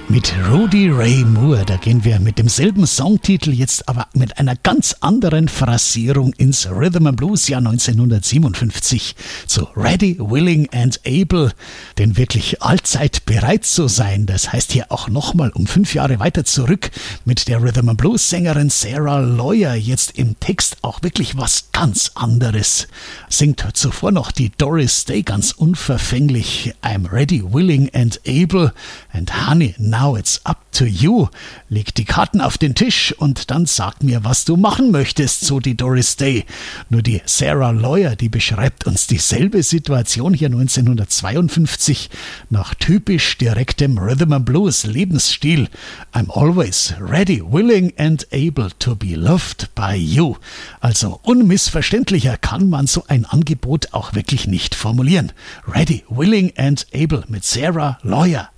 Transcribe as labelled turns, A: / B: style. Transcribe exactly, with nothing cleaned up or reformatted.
A: Mit Rudy Ray Moore, da gehen wir mit demselben Songtitel jetzt aber mit einer ganz anderen Phrasierung ins Rhythm and Blues Jahr neunzehnhundertsiebenundfünfzig zu Ready, Willing and Able. Denn wirklich allzeit bereit zu sein, das heißt hier auch nochmal um fünf Jahre weiter zurück mit der Rhythm and Blues Sängerin Sarah Lawyer, jetzt im Text auch wirklich was ganz anderes. Singt zuvor noch die Doris Day ganz unverfänglich I'm ready, willing and able and honey, now it's up to you. Leg die Karten auf den Tisch und dann sag mir, was du machen möchtest, so die Doris Day. Nur die Sarah Lawyer, die beschreibt uns dieselbe Situation hier neunzehnhundertzweiundfünfzig nach typisch direktem Rhythm and Blues Lebensstil. I'm always ready, willing and able to be loved by you. Also unmissverständlicher kann man so ein Angebot auch wirklich nicht formulieren. Ready, willing and able mit Sarah Lawyer.